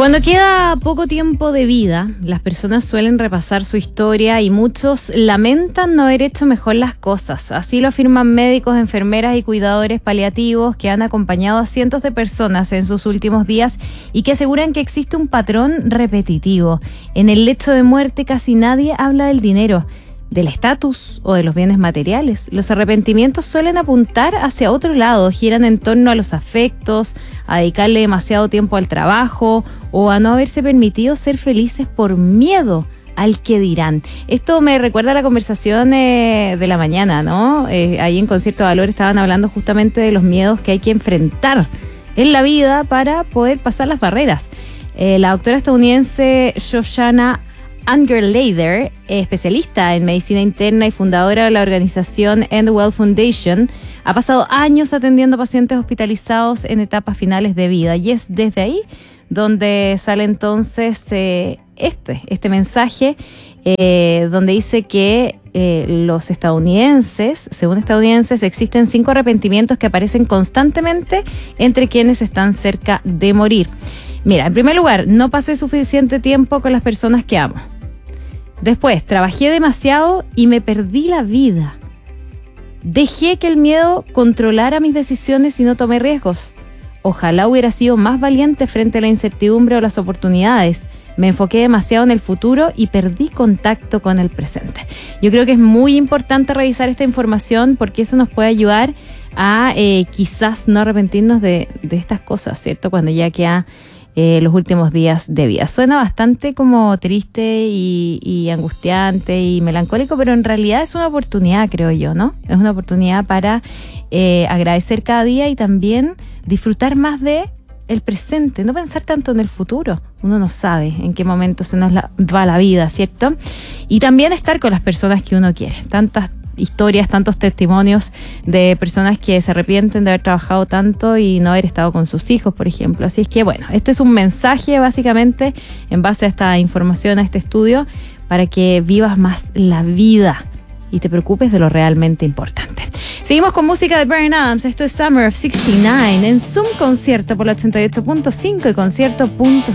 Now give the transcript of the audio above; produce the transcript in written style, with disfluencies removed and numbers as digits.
Cuando queda poco tiempo de vida, las personas suelen repasar su historia y muchos lamentan no haber hecho mejor las cosas. Así lo afirman médicos, enfermeras y cuidadores paliativos que han acompañado a cientos de personas en sus últimos días y que aseguran que existe un patrón repetitivo. En el lecho de muerte casi nadie habla del dinero, del estatus o de los bienes materiales. Los arrepentimientos suelen apuntar hacia otro lado, giran en torno a los afectos, a dedicarle demasiado tiempo al trabajo o a no haberse permitido ser felices por miedo al que dirán. Esto me recuerda a la conversación de la mañana, ¿no? Ahí en Concierto de Valor estaban hablando justamente de los miedos que hay que enfrentar en la vida para poder pasar las barreras. La doctora estadounidense Shoshana Ungerleider, especialista en medicina interna y fundadora de la organización End Well Foundation, ha pasado años atendiendo pacientes hospitalizados en etapas finales de vida, y es desde ahí donde sale entonces este mensaje donde dice que los estadounidenses, según estadounidenses, existen 5 arrepentimientos que aparecen constantemente entre quienes están cerca de morir. Mira, en primer lugar, no pasé suficiente tiempo con las personas que amo. Después, trabajé demasiado y me perdí la vida. Dejé que el miedo controlara mis decisiones y no tomé riesgos. Ojalá hubiera sido más valiente frente a la incertidumbre o las oportunidades. Me enfoqué demasiado en el futuro y perdí contacto con el presente. Yo creo que es muy importante revisar esta información porque eso nos puede ayudar a quizás no arrepentirnos de estas cosas, ¿cierto? Cuando ya queda los últimos días de vida. Suena bastante como triste y angustiante y melancólico, pero en realidad es una oportunidad, creo yo, ¿no? Es una oportunidad para agradecer cada día y también disfrutar más de el presente, no pensar tanto en el futuro. Uno no sabe en qué momento se nos va la vida, ¿cierto? Y también estar con las personas que uno quiere. Tantas historias, tantos testimonios de personas que se arrepienten de haber trabajado tanto y no haber estado con sus hijos, por ejemplo. Así es que, bueno, este es un mensaje básicamente en base a esta información, a este estudio, para que vivas más la vida y te preocupes de lo realmente importante. Seguimos con música de Bryan Adams. Esto es Summer of 69 en Zoom Concierto por la 88.5 y Concierto.cl.